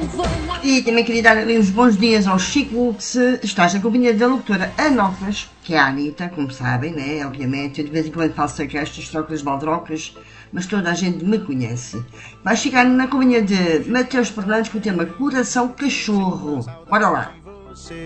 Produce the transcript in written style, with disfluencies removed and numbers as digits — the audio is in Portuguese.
E também queria dar ali uns bons dias ao Chico, que estás na companhia da locutora Anofas, que é a Anitta, como sabem, né? Obviamente, eu de vez em quando faço sarcastas, trocas, baldrocas, mas toda a gente me conhece. Vais ficar na companhia de Mateus Fernandes com o tema Coração Cachorro. Bora lá!